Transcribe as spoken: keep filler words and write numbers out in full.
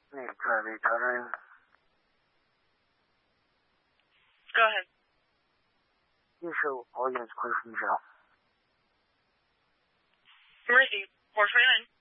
Need Charlie Tuttering. Go ahead. You show all units clear from the shell. Mercy, four twenty-nine.